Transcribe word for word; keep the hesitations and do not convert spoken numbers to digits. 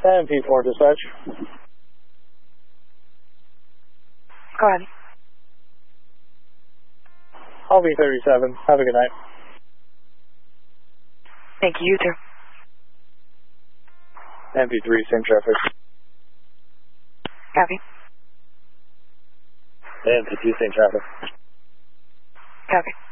M P four dispatch. Go ahead. I'll be thirty-seven. Have a good night. Thank you, you too. M P three, same traffic. Copy. M P two, same traffic. Copy.